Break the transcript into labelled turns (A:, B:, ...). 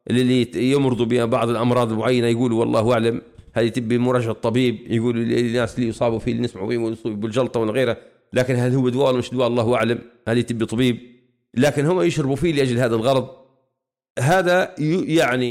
A: اللي يمرضوا بها بعض الأمراض المعينة يقولوا والله أعلم، هذه تبي مراجعة الطبيب، يقولوا الناس اللي يصابوا فيه، اللي نسمعوا فيه بالجلطة وغيره، لكن هل هو دواء ولا مش دواء الله أعلم، هذه تبي طبيب. لكن هم يشربوا فيه لأجل هذا الغرض. هذا يعني